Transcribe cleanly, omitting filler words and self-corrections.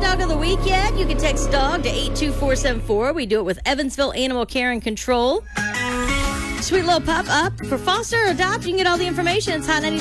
dog of the week yet? You can text dog to 82474. We do it with Evansville Animal Care and Control. Sweet little pup up for foster or adopt. You can get all the information. It's Hot 97.